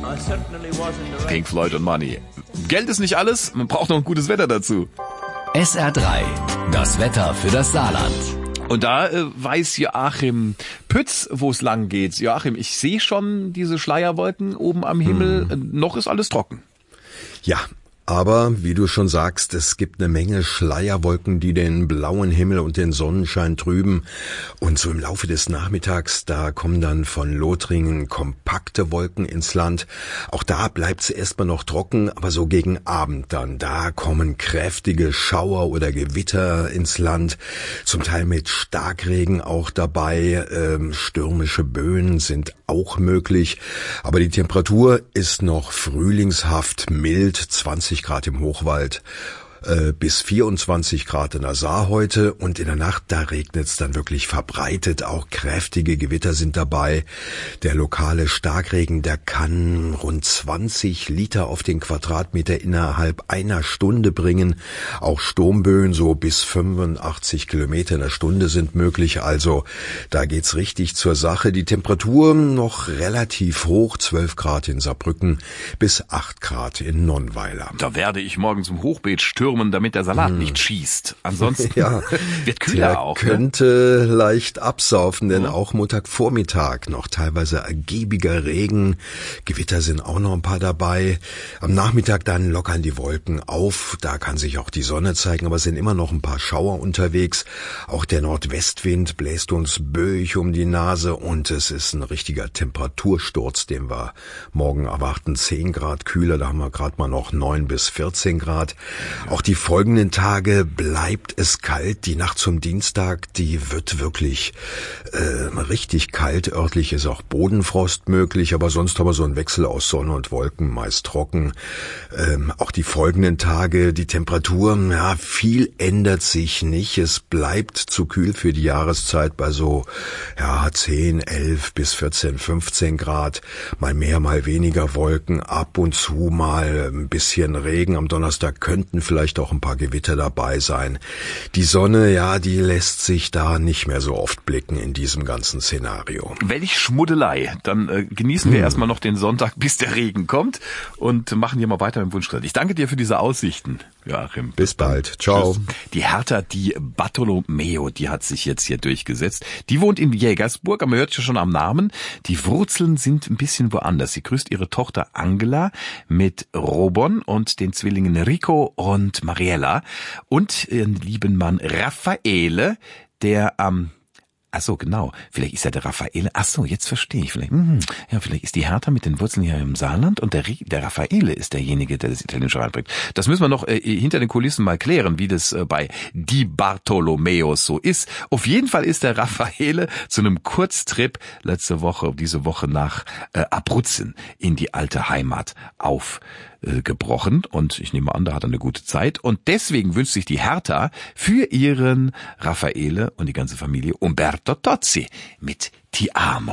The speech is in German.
Pink Floyd und Money. Geld ist nicht alles, man braucht noch ein gutes Wetter dazu. SR3, das Wetter für das Saarland. Und da weiß Joachim Pütz, wo es lang geht. Joachim, ich sehe schon diese Schleierwolken oben am Himmel. Noch ist alles trocken. Ja, aber wie du schon sagst, es gibt eine Menge Schleierwolken, die den blauen Himmel und den Sonnenschein trüben. Und so im Laufe des Nachmittags, da kommen dann von Lothringen kompakte Wolken ins Land. Auch da bleibt es erstmal noch trocken, aber so gegen Abend dann, da kommen kräftige Schauer oder Gewitter ins Land. Zum Teil mit Starkregen auch dabei. Stürmische Böen sind auch möglich. Aber die Temperatur ist noch frühlingshaft mild, 20 Grad im Hochwald, bis 24 Grad in der Saar heute, und in der Nacht, da regnet es dann wirklich verbreitet, auch kräftige Gewitter sind dabei. Der lokale Starkregen, der kann rund 20 Liter auf den Quadratmeter innerhalb einer Stunde bringen. Auch Sturmböen so bis 85 Kilometer in der Stunde sind möglich, also da geht's richtig zur Sache. Die Temperatur noch relativ hoch, 12 Grad in Saarbrücken bis 8 Grad in Nonnweiler. Da werde ich morgen zum Hochbeet stürmen, damit der Salat nicht schießt. Ansonsten wird kühler der auch. Könnte leicht absaufen, denn auch Montagvormittag noch teilweise ergiebiger Regen. Gewitter sind auch noch ein paar dabei. Am Nachmittag dann lockern die Wolken auf. Da kann sich auch die Sonne zeigen, aber es sind immer noch ein paar Schauer unterwegs. Auch der Nordwestwind bläst uns böig um die Nase und es ist ein richtiger Temperatursturz, den wir morgen erwarten. 10 Grad kühler, da haben wir gerade mal noch 9 bis 14 Grad. Auch die folgenden Tage bleibt es kalt. Die Nacht zum Dienstag, die wird wirklich richtig kalt. Örtlich ist auch Bodenfrost möglich, aber sonst haben wir so einen Wechsel aus Sonne und Wolken, meist trocken. Auch die folgenden Tage, die Temperatur, ja, viel ändert sich nicht. Es bleibt zu kühl für die Jahreszeit bei so 10, 11 bis 14, 15 Grad. Mal mehr, mal weniger Wolken, ab und zu mal ein bisschen Regen. Am Donnerstag könnten vielleicht auch ein paar Gewitter dabei sein. Die Sonne, ja, die lässt sich da nicht mehr so oft blicken in diesem ganzen Szenario. Welch Schmuddelei. Dann genießen wir erstmal noch den Sonntag, bis der Regen kommt, und machen hier mal weiter im Wunschschritt. Ich danke dir für diese Aussichten, Joachim. Bis bald. Ciao. Tschüss. Die Hertha, die Bartolomeo, die hat sich jetzt hier durchgesetzt. Die wohnt in Jägersburg, aber man hört ja schon am Namen. Die Wurzeln sind ein bisschen woanders. Sie grüßt ihre Tochter Angela mit Robon und den Zwillingen Rico und Mariella und ihren lieben Mann Raffaele, der am genau. Vielleicht ist ja der Raffaele. Jetzt verstehe ich. Vielleicht ist die Hertha mit den Wurzeln hier im Saarland und der Raffaele ist derjenige, der das Italienische reinbringt. Das müssen wir noch hinter den Kulissen mal klären, wie das bei die Bartolomeos so ist. Auf jeden Fall ist der Raffaele zu einem Kurztrip diese Woche nach Abruzzen in die alte Heimat aufgebrochen, und ich nehme an, da hat er eine gute Zeit, und deswegen wünscht sich die Hertha für ihren Raffaele und die ganze Familie Umberto Tozzi mit Ti amo.